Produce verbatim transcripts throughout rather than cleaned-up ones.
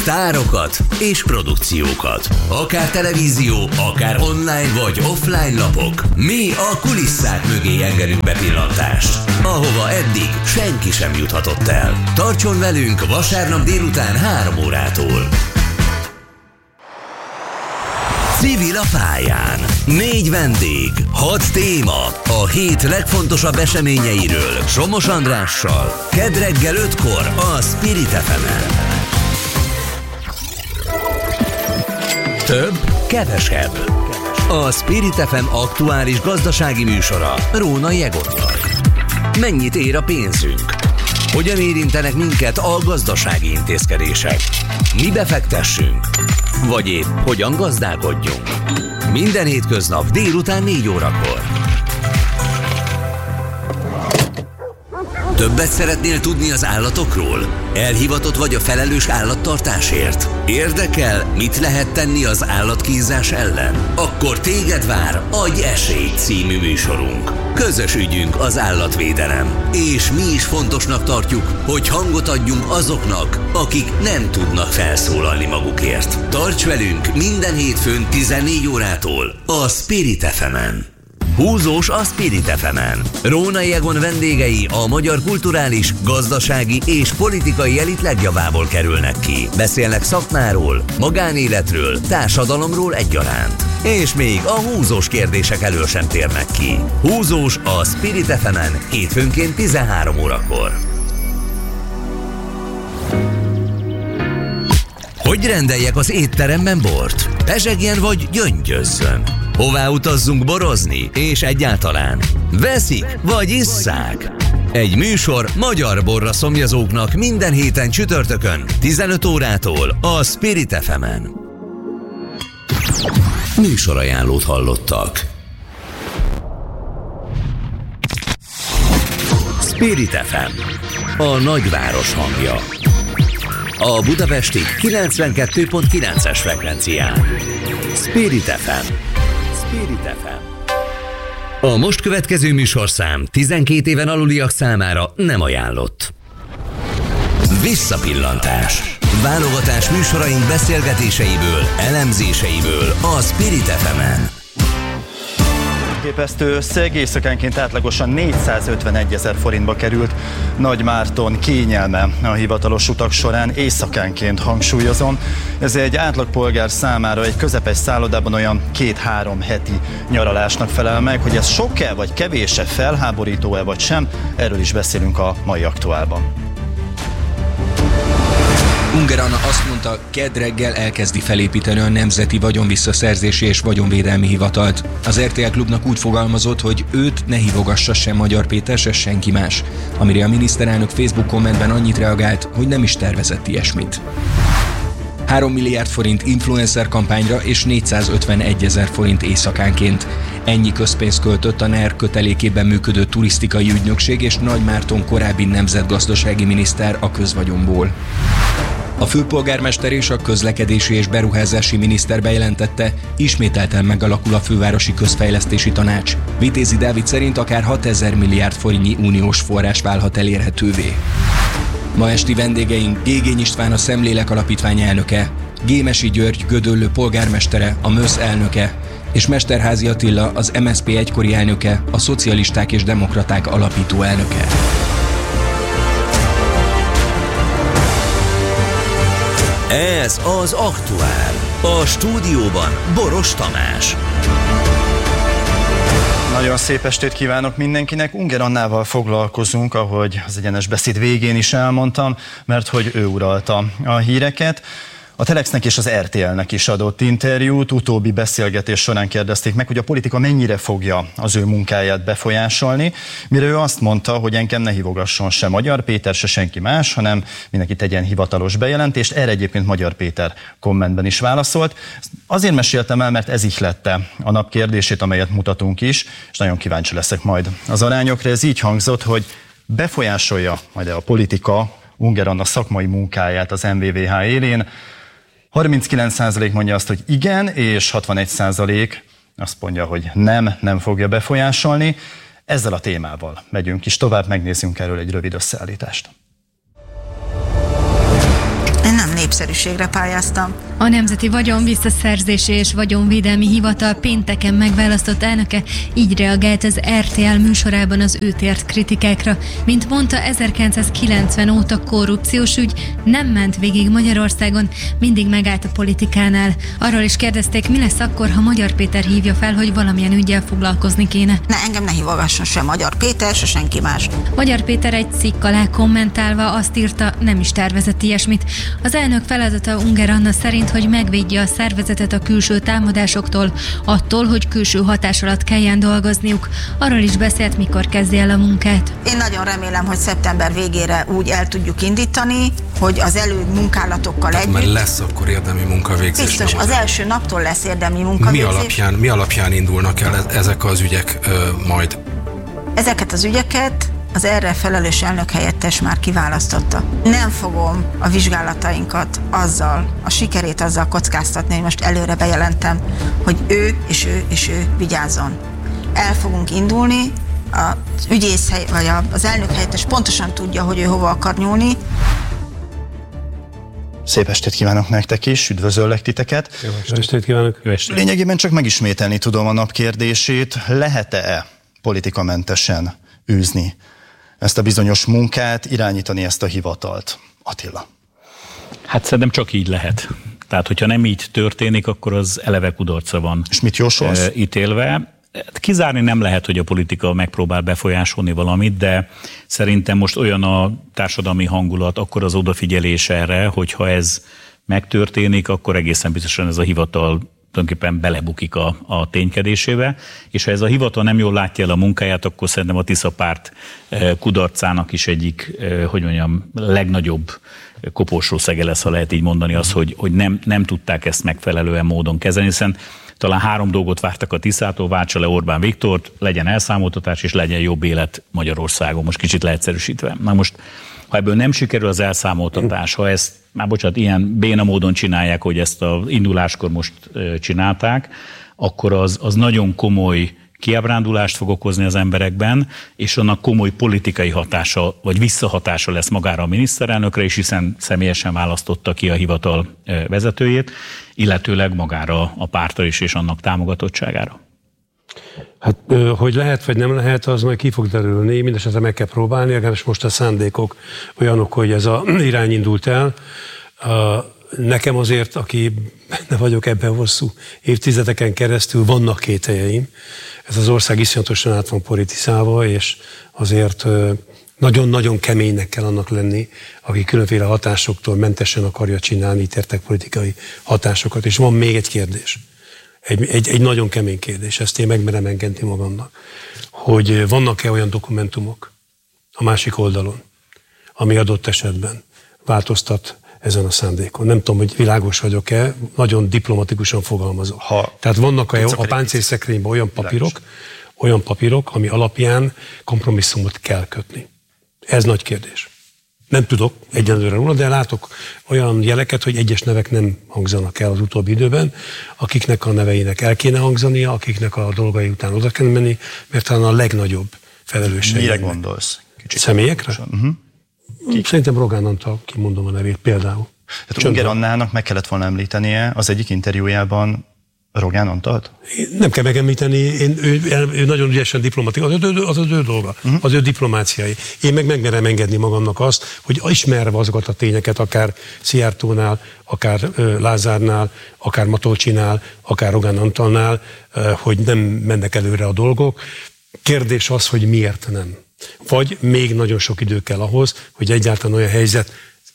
Sztárokat és produkciókat. Akár televízió, akár online vagy offline lapok. Mi a kulisszák mögé engedünk bepillantást, ahova eddig senki sem juthatott el. Tartson velünk vasárnap délután három órától. Civil a pályán. Négy vendég, hat téma, a hét legfontosabb eseményeiről Somos Andrással. Kedd reggel ötkor a Spirit ef emen. Több, kevesebb. A Spirit ef em aktuális gazdasági műsora Rónai Egonnal. Mennyit ér a pénzünk? Hogyan érintenek minket a gazdasági intézkedések? Mi befektessünk? Vagy épp hogyan gazdálkodjunk? Minden hétköznap délután négy órakor. Többet szeretnél tudni az állatokról? Elhivatott vagy a felelős állattartásért? Érdekel, mit lehet tenni az állatkínzás ellen? Akkor téged vár Adj esélyt című műsorunk. Közös ügyünk az állatvédelem, és mi is fontosnak tartjuk, hogy hangot adjunk azoknak, akik nem tudnak felszólalni magukért. Tarts velünk minden hétfőn tizennégy órától a Spirit ef emen. Húzós a Spirit ef emen. Rónai Egon vendégei a magyar kulturális, gazdasági és politikai elit legjavából kerülnek ki. Beszélnek szakmáról, magánéletről, társadalomról egyaránt. És még a húzós kérdések elől sem térnek ki. Húzós a Spirit ef emen hétfőnként tizenhárom órakor. Hogy rendeljek az étteremben bort? Pezsegjen vagy gyöngyözzön? Hová utazzunk borozni, és egyáltalán? Veszik vagy isszák? Egy műsor magyar borra szomjazóknak minden héten csütörtökön, tizenöt órától a Spirit ef emen. Műsorajánlót hallottak. Spirit ef em, a nagyváros hangja. A budapesti kilencvenkettő pont kilences frekvencián. Spirit ef em. Spirit ef em. A most következő műsorszám tizenkét éven aluliak számára nem ajánlott. Visszapillantás. Válogatás műsoraink beszélgetéseiből, elemzéseiből a Spirit ef emen. Képesztő összeg éjszakánként átlagosan négyszázötvenegy ezer forintba került Nagymárton kényelme a hivatalos utak során, éjszakánként hangsúlyozom. Ez egy átlagpolgár számára egy közepes szállodában olyan két-három heti nyaralásnak felel meg. Hogy ez sok-e vagy kevés-e, felháborító-e vagy sem, erről is beszélünk a mai Aktuálban. Ungár Anna azt mondta, kedd reggel elkezdi felépíteni a Nemzeti Vagyonvisszaszerzési és Vagyonvédelmi Hivatalt. Az er té el Klubnak úgy fogalmazott, hogy őt ne hívogassa sem Magyar Péter, se senki más. Amire a miniszterelnök Facebook kommentben annyit reagált, hogy nem is tervezett ilyesmit. három milliárd forint influencer kampányra és négyszázötvenegy ezer forint éjszakánként. Ennyi közpénzt költött a en e er kötelékében működő turisztikai ügynökség és Nagymárton korábbi nemzetgazdasági miniszter a közvagyonból. A főpolgármester és a közlekedési és beruházási miniszter bejelentette, ismételten megalakul a fővárosi közfejlesztési tanács. Vitézi Dávid szerint akár hatezer milliárd forintnyi uniós forrás válhat elérhetővé. Ma esti vendégeink Gégény István, a Szemlélek Alapítvány elnöke, Gémesi György Gödöllő polgármestere, a MÖSZ elnöke, és Mesterházy Attila, az em es zé pé egykori elnöke, a Szocialisták és Demokraták alapító elnöke. Ez az Aktuál. A stúdióban Boros Tamás. Nagyon szép estét kívánok mindenkinek. Ungár Annával foglalkozunk, ahogy az egyenes beszéd végén is elmondtam, mert hogy ő uralta a híreket. A Telexnek és az er té elnek is adott interjút. Utóbbi beszélgetés során kérdezték meg, hogy a politika mennyire fogja az ő munkáját befolyásolni, mire ő azt mondta, hogy engem ne hívogasson se Magyar Péter, se senki más, hanem mindenki tegyen hivatalos bejelentést. Erre egyébként Magyar Péter kommentben is válaszolt. Azért meséltem el, mert ez ihlette a nap kérdését, amelyet mutatunk is, és nagyon kíváncsi leszek majd az arányokra. Ez így hangzott, hogy befolyásolja majd a politika Ungár Anna szakmai munkáját az em vé vé há élén. harminckilenc százalék mondja azt, hogy igen, és hatvanegy százalék azt mondja, hogy nem, nem fogja befolyásolni. Ezzel a témával megyünk is tovább, megnézzünk erről egy rövid összeállítást. Nem népszerű jogszerűségre pályáztam. A Nemzeti Vagyonvisszaszerzési és Vagyonvédelmi Hivatal pénteken megválasztott elnöke így reagált az er té el műsorában az őt ért kritikákra. Mint mondta, ezerkilencszázkilencven óta korrupciós ügy nem ment végig Magyarországon, mindig megállt a politikánál. Arról is kérdezték, mi lesz akkor, ha Magyar Péter hívja fel, hogy valamilyen üggyel foglalkozni kéne. Ne, engem ne hívogasson sem Magyar Péter, se senki más. Magyar Péter egy cikk alá kommentálva azt írta, nem is tervezett ilyesmit. Az elnök feladata Unger Anna szerint, hogy megvédje a szervezetet a külső támadásoktól, attól, hogy külső hatás alatt kelljen dolgozniuk. Arról is beszélt, mikor kezdi el a munkát. Én nagyon remélem, hogy szeptember végére úgy el tudjuk indítani, hogy az elő munkálatokkal együtt. Mert lesz akkor érdemi munkavégzés. Biztos, az első naptól lesz érdemi munkavégzés. Mi alapján, mi alapján indulnak el ezek az ügyek ö, majd? Ezeket az ügyeket az erre felelős elnök helyettes már kiválasztotta. Nem fogom a vizsgálatainkat azzal, a sikerét azzal kockáztatni, hogy most előre bejelentem, hogy ő és ő és ő vigyázzon. El fogunk indulni, az ügyész hely, vagy az elnök helyettes pontosan tudja, hogy ő hova akar nyúlni. Szép estét kívánok nektek is, üdvözöllek titeket. Jó estét kívánok. Jó estét. Lényegében csak megismételni tudom a nap kérdését. Lehet-e politikamentesen űzni ezt a bizonyos munkát, irányítani ezt a hivatalt? Attila. Hát szerintem csak így lehet. Tehát, hogyha nem így történik, akkor az eleve kudarcra van. És mit jósolsz? Ítélve. Kizárni nem lehet, hogy a politika megpróbál befolyásolni valamit, de szerintem most olyan a társadalmi hangulat, akkor az odafigyelés erre, hogyha ez megtörténik, akkor egészen biztosan ez a hivatal tulajdonképpen belebukik a, a ténykedésébe, és ha ez a hivatal nem jól látja el a munkáját, akkor szerintem a Tisza párt kudarcának is egyik, hogy mondjam, legnagyobb koporsó szege lesz, ha lehet így mondani, az, hogy, hogy nem, nem tudták ezt megfelelően módon kezelni, hiszen talán három dolgot vártak a Tiszától, váltsa le Orbán Viktort, legyen elszámoltatás, és legyen jobb élet Magyarországon, most kicsit leegyszerűsítve. Na most, ha ebből nem sikerül az elszámoltatás, ha ezt, már bocsánat, ilyen béna módon csinálják, hogy ezt az induláskor most csinálták, akkor az, az nagyon komoly kiábrándulást fog okozni az emberekben, és annak komoly politikai hatása, vagy visszahatása lesz magára a miniszterelnökre is, hiszen személyesen választotta ki a hivatal vezetőjét, illetőleg magára a pártra is, és annak támogatottságára. Hát, hogy lehet, vagy nem lehet, az majd ki fog derülni, mindesetre meg kell próbálni, legalábbis most a szándékok olyanok, hogy ez az irány indult el. Nekem azért, aki benne vagyok ebben hosszú évtizedeken keresztül, vannak kételjeim. Ez az ország iszonyatosan át van politizálva, és azért nagyon-nagyon keménynek kell annak lenni, aki különféle hatásoktól mentesen akarja csinálni, itt értek politikai hatásokat. És van még egy kérdés. Egy, egy, egy nagyon kemény kérdés, ezt én megmerem engedni magamnak, hogy vannak-e olyan dokumentumok a másik oldalon, ami adott esetben változtat ezen a szándékon. Nem tudom, hogy világos vagyok-e, nagyon diplomatikusan fogalmazok. Ha Tehát vannak-e a páncélszekrényben olyan papírok, olyan papírok, ami alapján kompromisszumot kell kötni. Ez nagy kérdés. Nem tudok egyenlőre róla, de látok olyan jeleket, hogy egyes nevek nem hangzanak el az utóbbi időben, akiknek a neveinek el kéne hangzania, akiknek a dolgai után oda kell menni, mert talán a legnagyobb felelősség. Mire gondolsz? Kicsit személyekre? Uh-huh. Szerintem Rogán Antal, kimondom a nevét például. Tehát Unger Annának meg kellett volna említenie az egyik interjújában Rogán Antalt? Nem kell megemlíteni, én, ő, ő nagyon ügyesen diplomatikus, az, az az ő dolga, uh-huh. az ő diplomáciai. Én meg megmerem engedni magamnak azt, hogy ismerve azokat a tényeket, akár Szijjártónál, akár uh, Lázárnál, akár Matolcsinál, akár Rogán Antalnál, uh, hogy nem mennek előre a dolgok. Kérdés az, hogy miért nem. Vagy még nagyon sok idő kell ahhoz, hogy egyáltalán olyan helyzet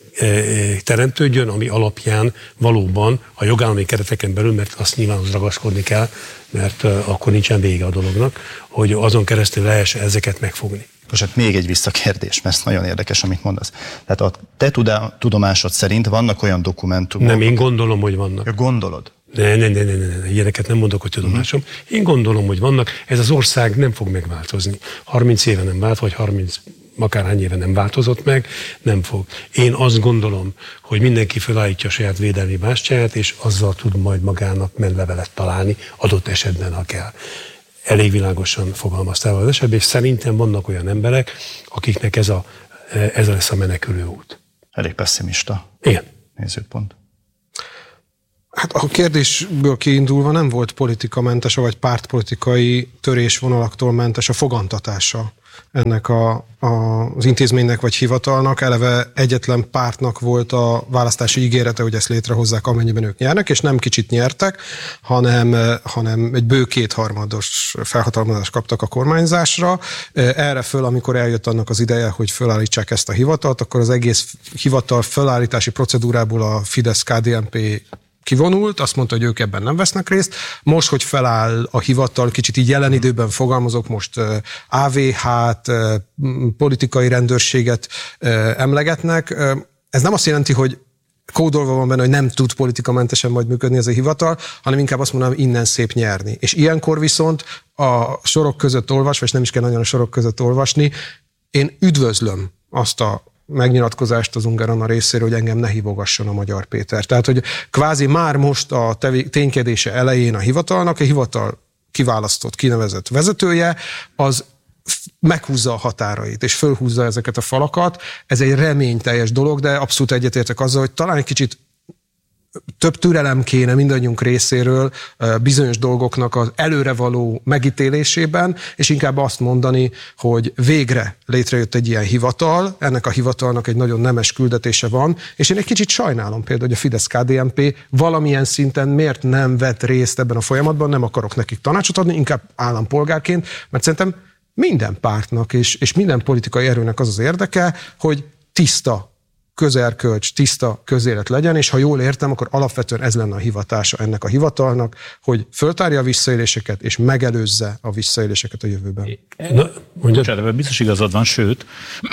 teremtődjön, ami alapján valóban a jogállami kereteken belül, mert azt nyilván ragaszkodni kell, mert akkor nincsen vége a dolognak, hogy azon keresztül lehessen ezeket megfogni. Most hát még egy visszakérdés, mert ez nagyon érdekes, amit mondasz. Tehát a te tudomásod szerint vannak olyan dokumentumok... Nem, én gondolom, hogy vannak. Ja, gondolod? Ne, ne, ne, ne, ne, ne, ilyeneket nem mondok, hogy tudomásom. Én gondolom, hogy vannak. Ez az ország nem fog megváltozni. harminc éve nem vált, vagy harminc akárhány éve nem változott meg, nem fog. Én azt gondolom, hogy mindenki felállítja a saját védelmi bástyáját, és azzal tud majd magának menlevelet találni, adott esetben, ha kell. Elég világosan fogalmaztál az esetben, és szerintem vannak olyan emberek, akiknek ez, a, ez lesz a menekülő út. Elég pessimista. Igen. nézőpont. Hát a kérdésből kiindulva nem volt politikamentes, vagy pártpolitikai törésvonalaktól mentes a fogantatása ennek a, a, az intézménynek vagy hivatalnak. Eleve egyetlen pártnak volt a választási ígérete, hogy ezt létrehozzák, amennyiben ők nyernek, és nem kicsit nyertek, hanem, hanem egy bő kétharmados felhatalmazást kaptak a kormányzásra. Erre föl, amikor eljött annak az ideje, hogy fölállítsák ezt a hivatalt, akkor az egész hivatal fölállítási procedúrából a Fidesz-ká dé en pé kivonult, azt mondta, hogy ők ebben nem vesznek részt. Most, hogy feláll a hivatal, kicsit így jelen időben fogalmazok, most á vé há-t, politikai rendőrséget emlegetnek. Ez nem azt jelenti, hogy kódolva van benne, hogy nem tud politikamentesen majd működni ez a hivatal, hanem inkább azt mondanám, innen szép nyerni. És ilyenkor viszont a sorok között olvasva, és nem is kell nagyon a sorok között olvasni, én üdvözlöm azt a megnyilatkozást az Ungár Anna részéről, hogy engem ne hívogasson a Magyar Péter. Tehát, hogy kvázi már most a ténykedése elején a hivatalnak, a hivatal kiválasztott, kinevezett vezetője, az meghúzza a határait, és fölhúzza ezeket a falakat. Ez egy reményteljes dolog, de abszolút egyetértek azzal, hogy talán egy kicsit több türelem kéne mindannyiunk részéről bizonyos dolgoknak az előrevaló megítélésében, és inkább azt mondani, hogy végre létrejött egy ilyen hivatal, ennek a hivatalnak egy nagyon nemes küldetése van, és én egy kicsit sajnálom például, hogy a Fidesz-ká dé en pé valamilyen szinten miért nem vett részt ebben a folyamatban, nem akarok nekik tanácsot adni, inkább állampolgárként, mert szerintem minden pártnak és, és minden politikai erőnek az az érdeke, hogy tiszta közerkölcs, tiszta közélet legyen, és ha jól értem, akkor alapvetően ez lenne a hivatása ennek a hivatalnak, hogy föltárja a visszaéléseket, és megelőzze a visszaéléseket a jövőben. Na, bocsánat, biztos igazad van, sőt,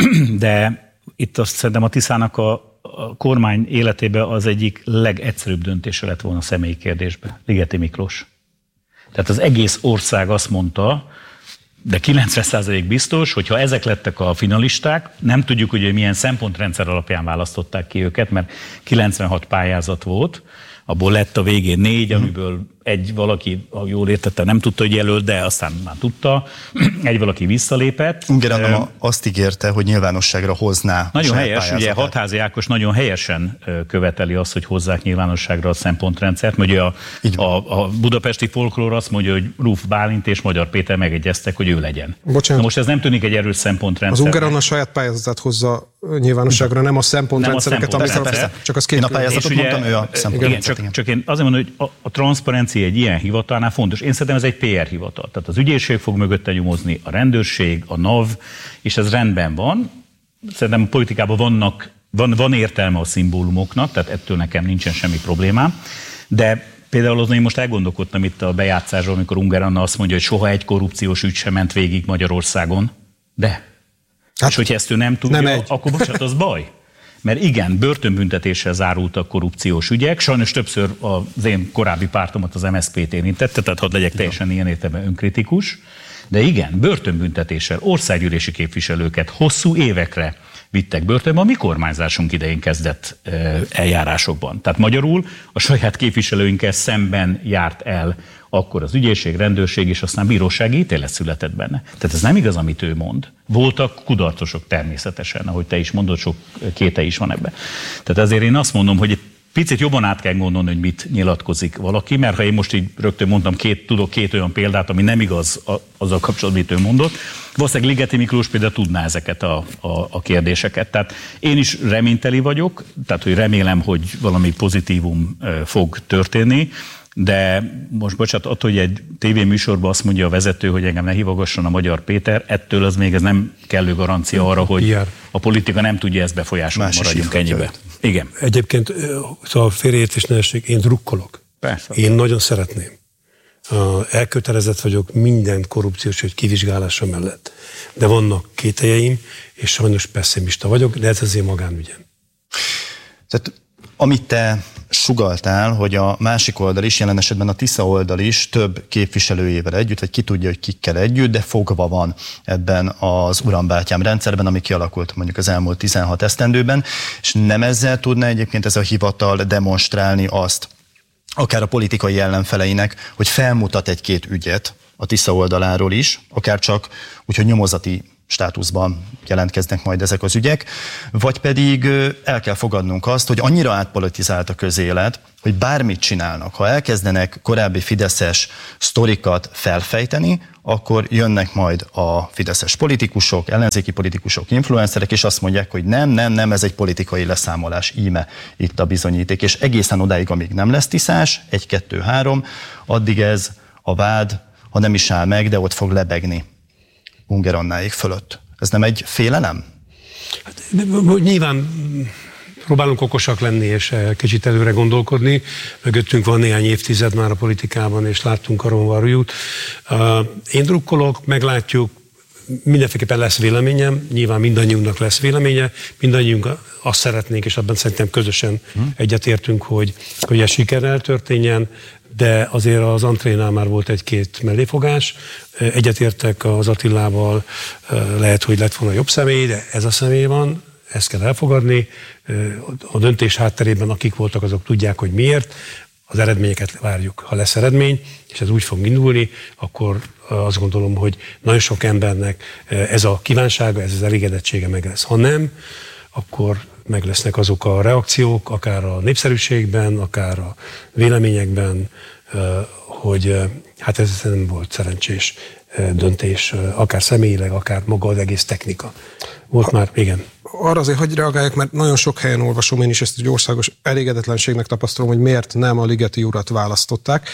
de itt azt szerintem a Tiszának a, a kormány életében az egyik legegyszerűbb döntése lett volna a személyi kérdésbe. Ligeti Miklós. Tehát az egész ország azt mondta, de kilencven százalék biztos, hogy ha ezek lettek a finalisták, nem tudjuk, hogy milyen szempontrendszer alapján választották ki őket, mert kilencvenhat pályázat volt, abból lett a végén négy, amiből egy valaki, ha jól értette, nem tudta, hogy jelölt, de aztán már tudta, egy valaki visszalépett. Ungár Anna azt ígérte, hogy nyilvánosságra hozná. Nagyon helyes, ugye Hatházi Ákos nagyon helyesen követeli azt, hogy hozzák nyilvánosságra a szempontrendszert, mert ugye a, a, a budapesti folklór azt mondja, hogy Ruf Bálint és Magyar Péter megegyeztek, hogy ő legyen. Bocsánat. Na most ez nem tűnik egy erős szempontrendszer. Az Ungár Anna saját pályázatát hozza nyilvánosságra, nem a szempontrendszereket, amit csak az két. Én a pályázatot ugye, mondtam, ő a szempontrendszert. Csak, csak én azért mondom, hogy a, a transzparencia egy ilyen hivatalnál fontos. Én szerintem ez egy pé er hivatal. Tehát az ügyészség fog mögötte nyomozni, a rendőrség, a NAV, és ez rendben van. Szerintem a politikában vannak, van, van értelme a szimbólumoknak, tehát ettől nekem nincsen semmi problémám. De például azon én most elgondolkodtam itt a bejátszásról, amikor Ungár Anna azt mondja, hogy soha egy korrupciós ügy sem ment végig Magyarországon. De. Hát, és hogyha ezt ő nem tudja, nem akkor bocsánat, az baj. Mert igen, börtönbüntetéssel zárultak korrupciós ügyek, sajnos többször az én korábbi pártomat, az em es zé pét érintette, tehát hadd legyek teljesen ilyen értelemben önkritikus, de igen, börtönbüntetéssel országgyűlési képviselőket hosszú évekre vittek börtönbe, a mi kormányzásunk idején kezdett eljárásokban. Tehát magyarul a saját képviselőinkkel szemben járt el akkor az ügyészség, rendőrség, és aztán bírósági ítélet született benne. Tehát ez nem igaz, amit ő mond. Voltak kudarcosok természetesen, ahogy te is mondod, sok kéte is van ebben. Tehát ezért én azt mondom, hogy egy picit jobban át kell gondolni, hogy mit nyilatkozik valaki, mert ha én most így rögtön mondtam, két, tudok két olyan példát, ami nem igaz azzal kapcsolatban, amit ő mondott, valószínűleg Ligeti Miklós például tudná ezeket a, a, a kérdéseket. Tehát én is reményteli vagyok, tehát hogy remélem, hogy valami pozitívum fog történni, de most bocsánat, attól, hogy egy tévéműsorban azt mondja a vezető, hogy engem ne hívogasson a Magyar Péter, ettől az még ez nem kellő garancia arra, hogy a politika nem tudja ezt befolyásolni, maradjunk ennyibe. Igen. Egyébként, szóval félreértés ne essék, én drukkolok. Persze. Én nagyon szeretném. Elkötelezett vagyok minden korrupciós ügy kivizsgálása mellett. De vannak kételjeim, és sajnos pessimista vagyok, de ez az én magánügyem. Tehát amit te sugalltál, hogy a másik oldal is, jelen esetben a Tisza oldal is több képviselőjével együtt, vagy ki tudja, hogy kikkel együtt, de fogva van ebben az urambátyám rendszerben, ami kialakult mondjuk az elmúlt tizenhat esztendőben, és nem ezzel tudna egyébként ez a hivatal demonstrálni azt, akár a politikai ellenfeleinek, hogy felmutat egy-két ügyet a Tisza oldaláról is, akár csak úgyhogy nyomozati státuszban jelentkeznek majd ezek az ügyek, vagy pedig el kell fogadnunk azt, hogy annyira átpolitizált a közélet, hogy bármit csinálnak, ha elkezdenek korábbi fideszes sztorikat felfejteni, akkor jönnek majd a fideszes politikusok, ellenzéki politikusok, influencerek, és azt mondják, hogy nem, nem, nem, ez egy politikai leszámolás, íme itt a bizonyíték. És egészen odáig, amíg nem lesz tiszás, egy, kettő, három, addig ez a vád, ha nem is áll meg, de ott fog lebegni Ungár Annáék fölött. Ez nem egy félelem? Hát, nyilván próbálunk okosak lenni, és kicsit előre gondolkodni. Mögöttünk van néhány évtized már a politikában, és láttunk a ronvarjút. Én drukkolok, meglátjuk, mindenféleképpen lesz véleményem, nyilván mindannyiunknak lesz véleménye, mindannyiunk azt szeretnénk, és abban szerintem közösen egyetértünk, hogy, hogy ez sikerrel történjen, de azért az antrénál már volt egy-két melléfogás. Egyetértek az Attilával, lehet, hogy lett volna jobb személy, de ez a személy van, ezt kell elfogadni. A döntés hátterében akik voltak, azok tudják, hogy miért. Az eredményeket várjuk. Ha lesz eredmény, és ez úgy fog indulni, akkor azt gondolom, hogy nagyon sok embernek ez a kívánsága, ez az elégedettsége meg lesz. Ha nem, akkor meg lesznek azok a reakciók, akár a népszerűségben, akár a véleményekben, hogy hát ez nem volt szerencsés döntés, akár személyileg, akár maga az egész technika. Volt már, igen. Arra azért hagyj reagáljak, mert nagyon sok helyen olvasom én is ezt egy országos elégedetlenségnek tapasztalom, hogy miért nem a Ligeti urat választották.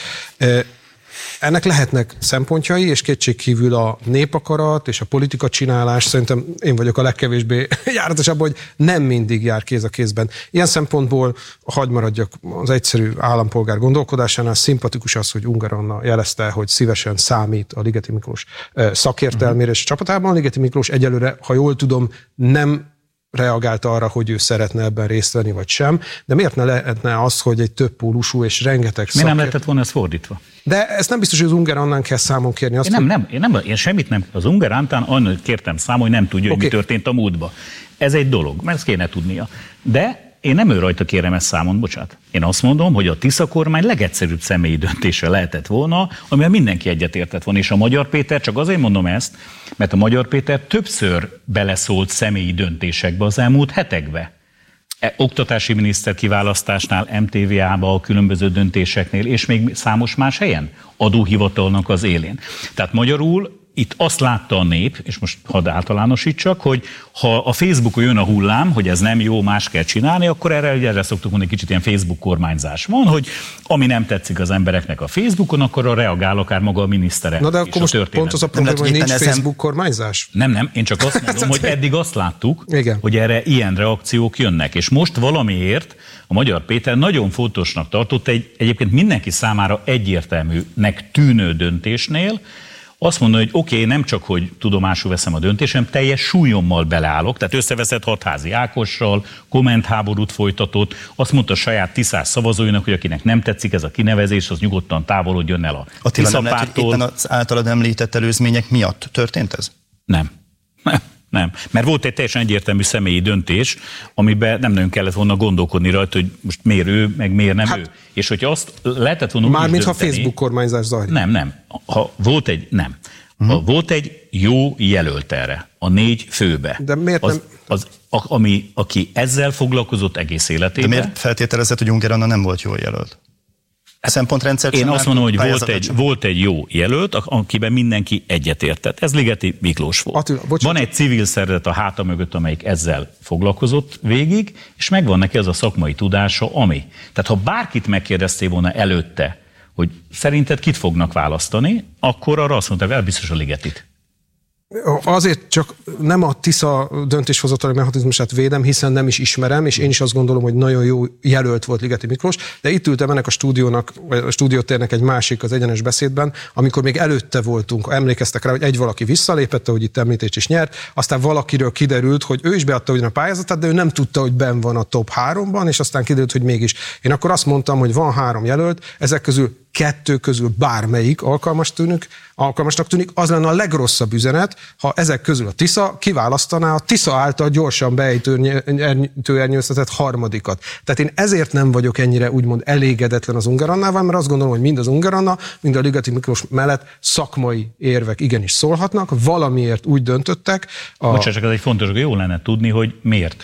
Ennek lehetnek szempontjai, és kétségkívül a népakarat és a politika csinálás, szerintem én vagyok a legkevésbé járatosabb, hogy nem mindig jár kéz a kézben. Ilyen szempontból, hadd maradjak az egyszerű állampolgár gondolkodásánál, szimpatikus az, hogy Ungár Anna jelezte, hogy szívesen számít a Ligeti Miklós szakértelmére és csapatában. Ligeti Miklós egyelőre, ha jól tudom, nem reagált arra, hogy ő szeretne ebben részt venni, vagy sem, de miért ne lehetne az, hogy egy több pólusú és rengeteg szakért... Mi nem lehetett volna ez fordítva? De ez nem biztos, hogy az Ungár Annán kell számon kérni. Azt én nem, nem, én nem, én semmit nem. Az Ungár Antán annyit kértem számon, hogy nem tudja, okay, hogy mi történt a múltba. Ez egy dolog, mert ezt kéne tudnia. De én nem ő rajta kérem ezt számon, bocsánat. Én azt mondom, hogy a Tisza kormány legegyszerűbb személyi döntése lehetett volna, amivel mindenki egyetértett volna. És a Magyar Péter, csak azért mondom ezt, mert a Magyar Péter többször beleszólt személyi döntésekbe az elmúlt hetekbe. E, oktatási miniszter kiválasztásnál, em té vé á-ba, a különböző döntéseknél, és még számos más helyen adóhivatalnak az élén. Tehát magyarul itt azt látta a nép, és most hadd általánosítsak, hogy ha a Facebookon jön a hullám, hogy ez nem jó, más kell csinálni, akkor erre, erre szoktuk mondani, kicsit ilyen Facebook kormányzás van, hogy ami nem tetszik az embereknek a Facebookon, akkor a reagál akár maga a minisztere. Na de akkor most pont az a probléma, hogy nincs Facebook kormányzás? Nem, nem, én csak azt mondom, hogy eddig azt láttuk, igen, hogy erre ilyen reakciók jönnek, és most valamiért a Magyar Péter nagyon fontosnak tartott egy egyébként mindenki számára egyértelműnek tűnő döntésnél, azt mondani, hogy oké, okay, nem csak, hogy tudomásul veszem a döntésem, teljes súlyommal beleállok, tehát összeveszett Hatházi Ákossal, kommentháborút folytatott, azt mondta a saját tiszás szavazóinak, hogy akinek nem tetszik ez a kinevezés, az nyugodtan távolodjon el a Attila, nem lehet, hogy éppen az általad említett előzmények miatt történt ez? Nem. Nem. Nem, mert volt egy teljesen egyértelmű személyi döntés, amiben nem nagyon kellett volna gondolkodni rajta, hogy most miért ő, meg miért nem hát, ő. És hogyha azt lehetett volna mármint ha Facebook kormányzás zajlik. Nem, nem. Ha volt egy, nem. Uh-huh. Ha volt egy jó jelölt erre, a négy főbe. De miért az, nem? Az, a, ami, aki ezzel foglalkozott egész életében. De miért feltételezett, hogy Ungár Anna nem volt jó jelölt? Szempontrendszer Én azt mondom, hogy volt egy, volt egy jó jelölt, akiben mindenki egyetértett. Ez Ligeti Miklós volt. Attila, van egy civil szervezet a háta mögött, amelyik ezzel foglalkozott végig, és megvan neki az a szakmai tudása, ami. Tehát ha bárkit megkérdeztél volna előtte, hogy szerinted kit fognak választani, akkor arra azt mondta, hogy biztos a Ligetit. Azért csak nem a Tisza döntéshozatali mechanizmusát védem, hiszen nem is ismerem, és én is azt gondolom, hogy nagyon jó jelölt volt Ligeti Miklós, de itt ültem ennek a stúdiónak, vagy a stúdiótérnek egy másik az egyenes beszédben, amikor még előtte voltunk, emlékeztek rá, hogy egy valaki visszalépett, hogy itt említést is nyert, aztán valakiről kiderült, hogy ő is beadta ugyan a pályázatát, de ő nem tudta, hogy benn van a top háromban, és aztán kiderült, hogy mégis. Én akkor azt mondtam, hogy van három jelölt, ezek közül kettő közül bármelyik alkalmas tűnik, alkalmasnak tűnik, az lenne a legrosszabb üzenet, ha ezek közül a Tisza kiválasztaná a Tisza által gyorsan beejtőernyőztetett harmadikat. Tehát én ezért nem vagyok ennyire úgymond elégedetlen az Ungerannával, mert azt gondolom, hogy mind az Ungeranna, mind a Ligeti Miklós mellett szakmai érvek igenis szólhatnak, valamiért úgy döntöttek. A... Bocsánat, csak ez egy fontos, hogy jó lenne tudni, hogy miért.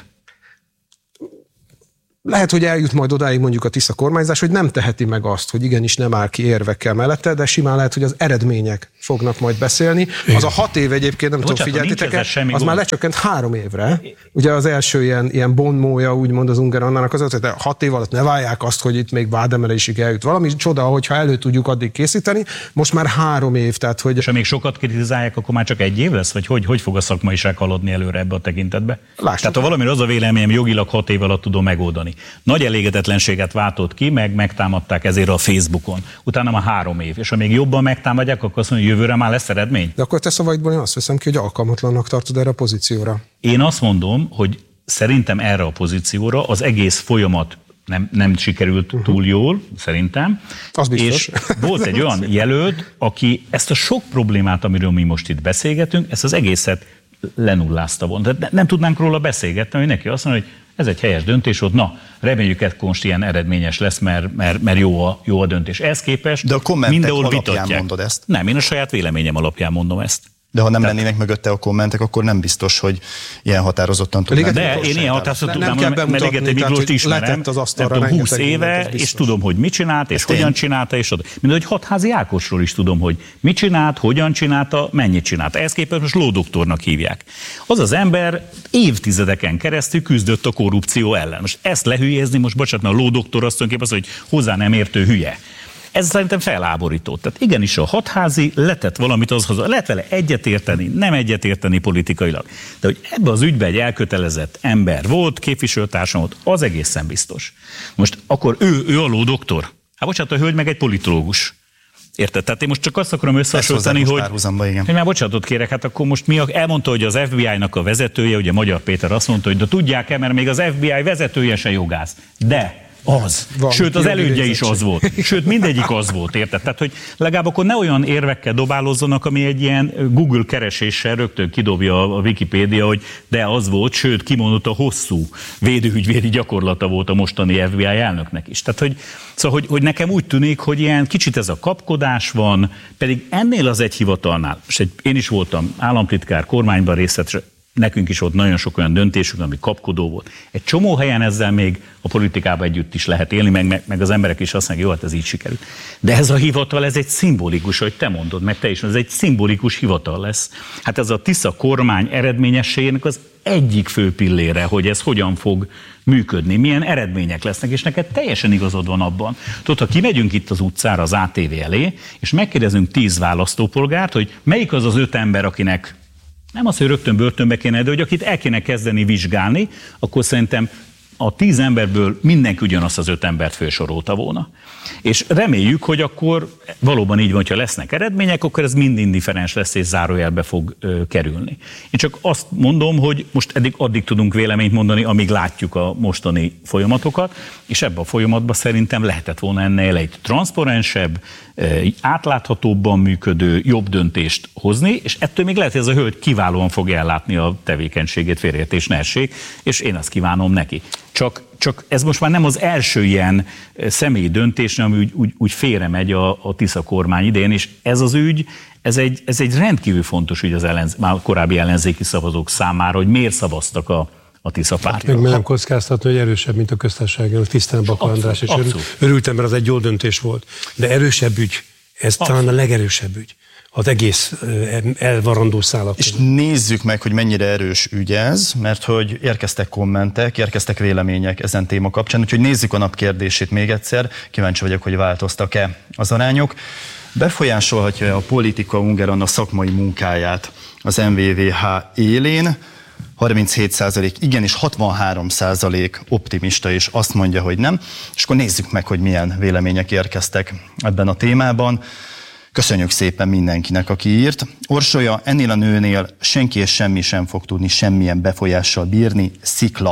Lehet, hogy eljut majd odáig mondjuk a Tisza kormányzás, hogy nem teheti meg azt, hogy igenis nem áll ki érvekkel mellette, de simán lehet, hogy az eredmények fognak majd beszélni. Az a hat év egyébként, nem tudom, figyeltitek-e, az gond. Már lecsökkent három évre. Ugye az első ilyen, ilyen bonmója, úgymond az Ungerannának az, hogy hat év alatt ne várják azt, hogy itt még vádemelésig eljut. Valami csoda, hogyha elő tudjuk addig készíteni. Most már három év, tehát hogy... És ha még sokat kritizálják, akkor már csak egy év lesz? Vagy hogy, hogy fog a szakmaiság haladni előre ebbe a tekintetbe? Lássuk. Tehát ha valami az a véleményem, jogilag hat év alatt tudom megoldani. Nagy elégedetlenséget váltott ki, meg megtámadták ezért a Facebookon. Utána már három év. És ha még jobban megtámadják, akkor azt mondja, hogy jövőre már lesz eredmény. De akkor te szavaidból én azt veszem ki, hogy alkalmatlannak tartod erre a pozícióra. Én azt mondom, hogy szerintem erre a pozícióra az egész folyamat nem, nem sikerült uh-huh. túl jól, szerintem. Az biztos. És volt egy olyan jelölt, aki ezt a sok problémát, amiről mi most itt beszélgetünk, ezt az egészet lenullázta volna. De nem tudnánk róla beszélgetni, hogy neki azt mondja, hogy ez egy helyes döntés volt, na, reméljük, hogy most ilyen eredményes lesz, mert, mert, mert jó, a, jó a döntés. Ehhez képest de a kommentek mindenhol alapján vitatják. Mondod ezt? Nem, én a saját véleményem alapján mondom ezt. De ha nem Tehát... lennének mögötte a kommentek, akkor nem biztos, hogy ilyen határozottan tudnám. De én ilyen határozottan tudnám, mert Ligeti Miklóst ismerem, húsz éve, és tudom, hogy mit csinált, és hogyan csinálta, és mint hogy Hatházi Ákosról is tudom, hogy mit csinált, hogyan csinálta, mennyit csinálta. Ehhez képest most lódoktornak hívják. Az az ember évtizedeken keresztül küzdött a korrupció ellen. Most ezt lehülyézni, most bocsánat, mert a lódoktor azt mondja, hogy hozzá nem értő hülye. Ez szerintem feláborító. Tehát igenis a Hatházi letett valamit az haza. Lehet vele egyetérteni, nem egyetérteni politikailag. De hogy ebbe az ügybe egy elkötelezett ember volt, képviselőtársam volt, az egészen biztos. Most akkor ő, ő a lódoktor? Hát bocsánat, a hölgy meg egy politológus. Érted? Tehát én most csak azt akarom összehasonlítani, hogy, hogy már bocsánatot kérek, hát akkor most mi elmondta, hogy az ef bé i-nak a vezetője, ugye Magyar Péter azt mondta, hogy de tudják-e, mert még az ef bé i vezetője se jogász. De az. Van, Sőt, az elődje is az volt. Sőt, mindegyik az volt, érted? Tehát, hogy legalább akkor ne olyan érvekkel dobálozzanak, ami egy ilyen Google kereséssel rögtön kidobja a Wikipédia, hogy de az volt, sőt, kimondott a hosszú védőügyvédi gyakorlata volt a mostani ef bé i elnöknek is. Tehát, hogy, szóval, hogy, hogy nekem úgy tűnik, hogy ilyen kicsit ez a kapkodás van, pedig ennél az egy hivatalnál, és egy, én is voltam államtitkár, kormányban részt, nekünk is volt nagyon sok olyan döntésünk, ami kapkodó volt. Egy csomó helyen ezzel még a politikában együtt is lehet élni, meg, meg, meg az emberek is azt mondják, jó, hát ez így sikerült. De ez a hivatal, ez egy szimbolikus, hogy te mondod, meg te is, ez egy szimbolikus hivatal lesz. Hát ez a Tisza kormány eredményességének az egyik fő pillére, hogy ez hogyan fog működni, milyen eredmények lesznek, és neked teljesen igazad van abban. Tudod, ha kimegyünk itt az utcára az á té vé elé, és megkérdezünk tíz választópolgárt, hogy melyik az az öt ember, akinek nem az, hogy rögtön börtönbe kéne, de hogy akit el kéne kezdeni vizsgálni, akkor szerintem a tíz emberből mindenki ugyanazt az öt embert felsorolta volna. És reméljük, hogy akkor valóban így van, hogyha lesznek eredmények, akkor ez mind indifferens lesz és zárójelbe fog ö, kerülni. Én csak azt mondom, hogy most eddig addig tudunk véleményt mondani, amíg látjuk a mostani folyamatokat, és ebben a folyamatban szerintem lehetett volna ennél egy transzparensebb, átláthatóbban működő, jobb döntést hozni, és ettől még lehet, hogy ez a hölgy kiválóan fogja ellátni a tevékenységét, félreértés ne essék, és én azt kívánom neki. Csak, csak ez most már nem az első ilyen személyi döntés, ami úgy, úgy, úgy félre megy a, a Tisza kormány idején, és ez az ügy, ez egy, ez egy rendkívül fontos ügy az ellenz, már korábbi ellenzéki szavazók számára, hogy miért szavaztak a a Tisza pártra. Meg nem kockáztatni, hogy erősebb, mint a köztársaságon, a tisztán Baka András, és örül, örültem, mert az egy jó döntés volt. De erősebb ügy, ez abszolút. Talán a legerősebb ügy. Az egész elvarandó szálak. És nézzük meg, hogy mennyire erős ügy ez, mert hogy érkeztek kommentek, érkeztek vélemények ezen téma kapcsán, úgyhogy nézzük a nap kérdését még egyszer. Kíváncsi vagyok, hogy változtak-e az arányok. Befolyásolhatja a politika Ungeranna szakmai munkáját az em vé vé há élén? harminchét százalék igen, és hatvanhárom százalék optimista, és azt mondja, hogy nem. És akkor nézzük meg, hogy milyen vélemények érkeztek ebben a témában. Köszönjük szépen mindenkinek, aki írt. Orsolya, ennél a nőnél senki és semmi sem fog tudni semmilyen befolyással bírni. Szikla.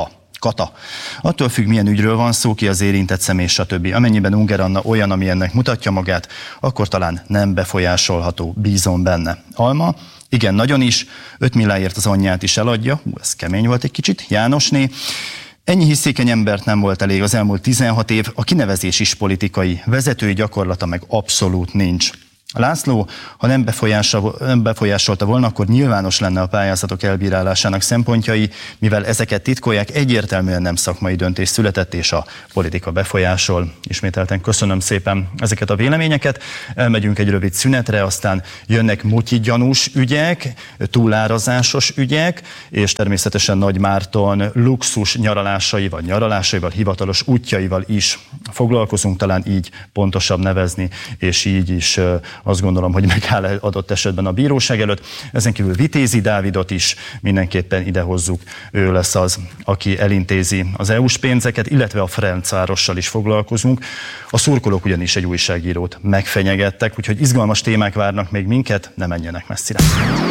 kata. Attól függ, milyen ügyről van szó, ki az érintett személy, stb. Amennyiben Unger Anna olyan, ami ennek mutatja magát, akkor talán nem befolyásolható, bízom benne. Alma, igen, nagyon is, öt milliárdért az anyját is eladja, hú, ez kemény volt egy kicsit, Jánosné. Ennyi hiszékeny embert nem volt elég az elmúlt tizenhat év, a kinevezés is politikai, vezetői gyakorlata meg abszolút nincs. László, ha nem, nem befolyásolta volna, akkor nyilvános lenne a pályázatok elbírálásának szempontjai, mivel ezeket titkolják, egyértelműen nem szakmai döntés született, és a politika befolyásol. Ismételten köszönöm szépen ezeket a véleményeket. Elmegyünk egy rövid szünetre, aztán jönnek mutyi gyanús ügyek, túlárazásos ügyek, és természetesen Nagy Márton luxus nyaralásaival, nyaralásaival, hivatalos útjaival is foglalkozunk, talán így pontosabb nevezni, és így is azt gondolom, hogy megáll adott esetben a bíróság előtt. Ezen kívül Vitézi Dávidot is mindenképpen idehozzuk. Ő lesz az, aki elintézi az é u-s pénzeket, illetve a Ferencvárossal is foglalkozunk. A szurkolók ugyanis egy újságírót megfenyegettek, úgyhogy izgalmas témák várnak még minket, ne menjenek messzire.